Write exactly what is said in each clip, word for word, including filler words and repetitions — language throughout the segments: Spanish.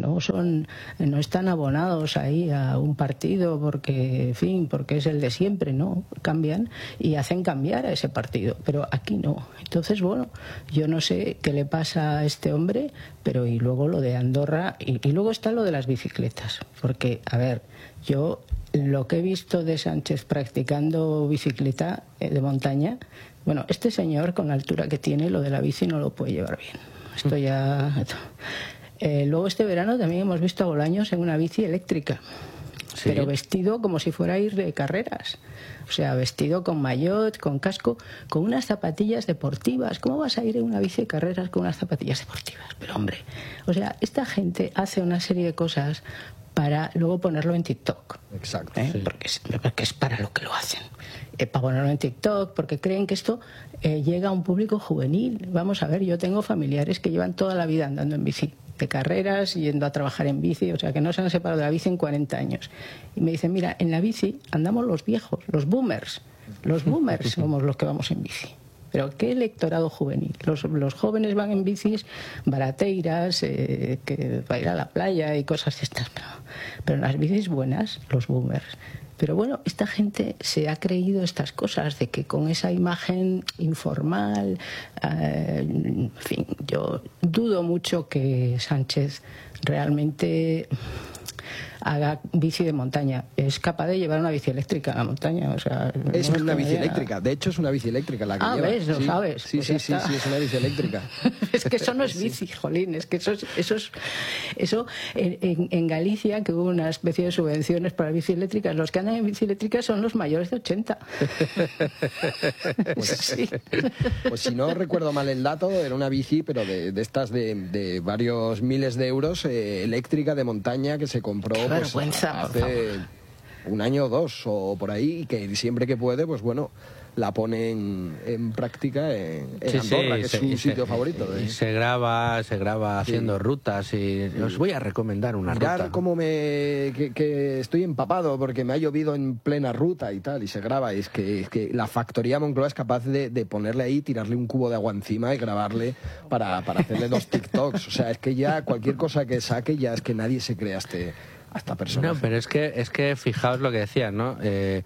no son, no están abonados ahí a un partido porque, en fin, porque es el de siempre, no, cambian y hacen cambiar a ese partido, pero aquí no. Entonces, bueno, yo no sé qué le pasa a este hombre, pero y luego lo de Andorra, y, y luego está lo de las bicicletas, porque, a ver, yo lo que he visto de Sánchez practicando bicicleta de montaña, bueno, este señor con la altura que tiene, lo de la bici no lo puede llevar bien. Esto ya... Eh, luego este verano también hemos visto a Bolaños en una bici eléctrica, sí, pero vestido como si fuera a ir de carreras. O sea, vestido con maillot, con casco, con unas zapatillas deportivas. ¿Cómo vas a ir en una bici de carreras con unas zapatillas deportivas? Pero hombre, o sea, esta gente hace una serie de cosas para luego ponerlo en TikTok. Exacto. ¿Eh? Sí. Porque, es, porque es para lo que lo hacen. Eh, para ponerlo en TikTok, porque creen que esto eh, llega a un público juvenil. Vamos a ver, yo tengo familiares que llevan toda la vida andando en bici, de carreras, yendo a trabajar en bici, o sea, que no se han separado de la bici en cuarenta años. Y me dicen, mira, en la bici andamos los viejos, los boomers. Los boomers somos los que vamos en bici. Pero ¿qué electorado juvenil? Los, los jóvenes van en bicis barateiras, eh, que para ir a la playa y cosas de estas. Pero, pero en las bicis buenas, los boomers. Pero bueno, esta gente se ha creído estas cosas, de que con esa imagen informal, eh, en fin, yo dudo mucho que Sánchez realmente haga bici de montaña. Es capaz de llevar una bici eléctrica a la montaña. O sea, es no una bici idea. eléctrica. De hecho, es una bici eléctrica la que ah, lleva. Ah, ¿ves? Lo sí, sabes. Sí, pues sí, sí, sí, es una bici eléctrica. Es que eso no es bici, sí. Jolín. Es que eso es... Eso, es, eso en, en, en Galicia, que hubo una especie de subvenciones para bici eléctricas, los que andan en bici eléctrica son los mayores de ochenta. Pues, sí. Pues si no recuerdo mal el dato, era una bici, pero de, de estas de, de varios miles de euros, eh, eléctrica de montaña, que se compró Qué pues, vergüenza, hace un año o dos o por ahí, y que siempre que puede, pues bueno, la pone en, en práctica en, en sí, Andorra, sí, que se, es su y sitio se, favorito. ¿eh? Y se graba, se graba sí. haciendo rutas y sí. Os voy a recomendar una Mirar ruta. cómo me que, que estoy empapado porque me ha llovido en plena ruta y tal, y se graba. Y es que, es que la factoría Moncloa es capaz de, de ponerle ahí, tirarle un cubo de agua encima y grabarle para, para hacerle dos TikToks. O sea, es que ya cualquier cosa que saque, ya es que nadie se crea este, a esta persona. No, pero es que, es que fijaos lo que decías, ¿no? Eh,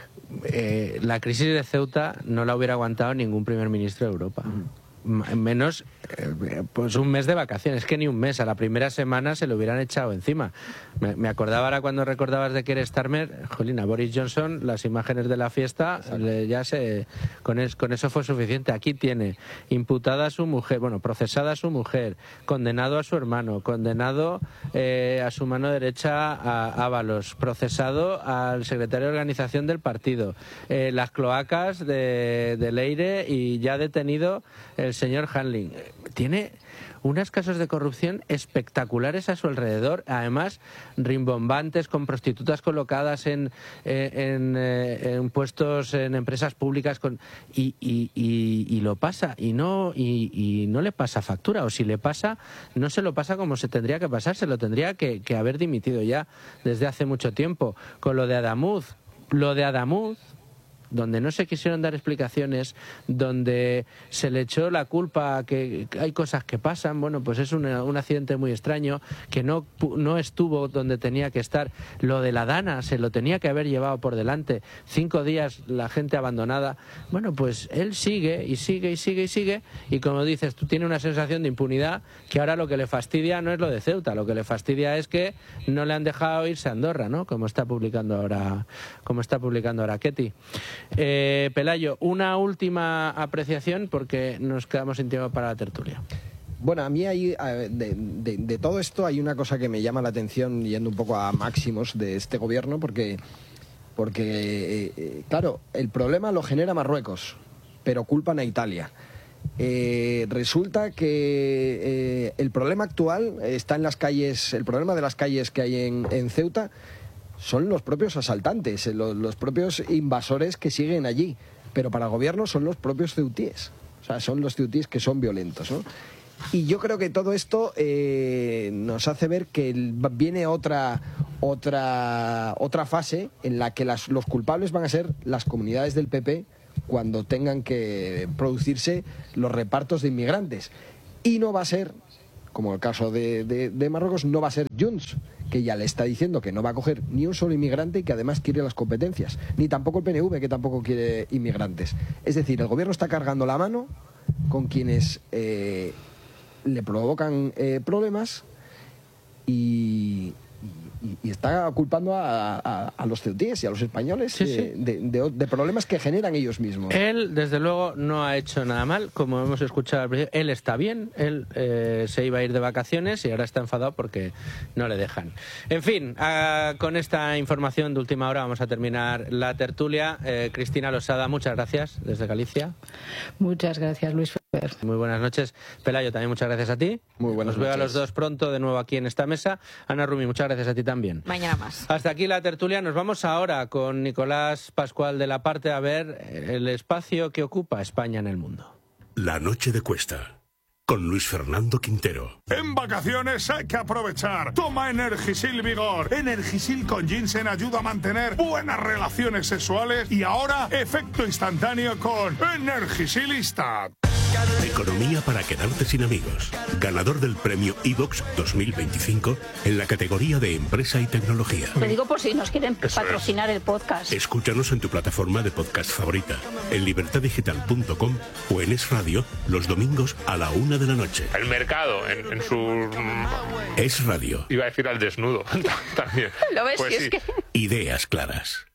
Eh, la crisis de Ceuta no la hubiera aguantado ningún primer ministro de Europa. Uh-huh. Menos eh, pues un mes de vacaciones, que ni un mes, a la primera semana se lo hubieran echado encima. Me, me acordaba ahora cuando recordabas de Keir Starmer, jolín, a Boris Johnson, las imágenes de la fiesta, le, ya se con, es, con eso fue suficiente. Aquí tiene imputada a su mujer, bueno, procesada a su mujer, condenado a su hermano, condenado eh, a su mano derecha a Ábalos, procesado al secretario de organización del partido, eh, las cloacas de, de Leire, y ya detenido el señor Handling. Tiene unos casos de corrupción espectaculares a su alrededor, además rimbombantes, con prostitutas colocadas en, en, en, en puestos en empresas públicas, con, y, y, y, y lo pasa y no y, y no le pasa factura, o si le pasa no se lo pasa como se tendría que pasar, se lo tendría que, que haber dimitido ya desde hace mucho tiempo. Con lo de Adamuz, lo de Adamuz donde no se quisieron dar explicaciones, donde se le echó la culpa, que hay cosas que pasan, bueno, pues es una, un accidente muy extraño, que no, no estuvo donde tenía que estar. Lo de la Dana se lo tenía que haber llevado por delante, cinco días la gente abandonada. Bueno, pues él sigue y sigue y sigue y sigue, y como dices, tú tienes una sensación de impunidad, que ahora lo que le fastidia no es lo de Ceuta, lo que le fastidia es que no le han dejado irse a Andorra, ¿no? Como está publicando ahora, como está publicando ahora Ketty. Eh, Pelayo, una última apreciación porque nos quedamos sin tiempo para la tertulia. Bueno, a mí hay, de, de, de todo esto hay una cosa que me llama la atención, yendo un poco a máximos de este gobierno, porque, porque eh, claro, el problema lo genera Marruecos, pero culpan a Italia. Eh, resulta que eh, el problema actual está en las calles, el problema de las calles que hay en, en Ceuta son los propios asaltantes, los, los propios invasores que siguen allí, pero para el gobierno son los propios ceutíes, o sea, son los ceutíes que son violentos, ¿no? Y yo creo que todo esto eh, nos hace ver que viene otra otra otra fase en la que las, los culpables van a ser las comunidades del P P cuando tengan que producirse los repartos de inmigrantes, y no va a ser como el caso de, de, de Marruecos, no va a ser Junts, que ya le está diciendo que no va a coger ni un solo inmigrante y que además quiere las competencias, ni tampoco el P N V, que tampoco quiere inmigrantes. Es decir, el gobierno está cargando la mano con quienes eh, le provocan eh, problemas y... Y, y está culpando a, a, a los ceutíes y a los españoles sí, de, sí. De, de, de problemas que generan ellos mismos. Él, desde luego, no ha hecho nada mal, como hemos escuchado al principio. Él está bien, él eh, se iba a ir de vacaciones y ahora está enfadado porque no le dejan. En fin, a, con esta información de última hora vamos a terminar la tertulia. Eh, Cristina Losada, muchas gracias desde Galicia. Muchas gracias, Luis Fer. Muy buenas noches. Pelayo, también muchas gracias a ti. Muy buenas Nos veo noches. a los dos pronto de nuevo aquí en esta mesa. Ana Rumi, muchas gracias a ti también. Mañana más. Hasta aquí la tertulia. Nos vamos ahora con Nicolás Pascual de la Parte a ver el espacio que ocupa España en el mundo. La noche de Cuesta, con Luis Fernando Quintero. En vacaciones hay que aprovechar. Toma Energisil Vigor. Energisil con ginseng ayuda a mantener buenas relaciones sexuales y ahora efecto instantáneo con Energisilista. Economía para quedarte sin amigos. Ganador del premio iVox dos mil veinticinco en la categoría de empresa y tecnología. Lo digo por si nos quieren patrocinar el podcast. Escúchanos en tu plataforma de podcast favorita, en libertad digital punto com o en Es Radio los domingos a la una de la noche. El mercado en, en su... Es Radio. Iba a decir al desnudo también. ¿Lo ves? Pues Si sí. es que... Ideas claras.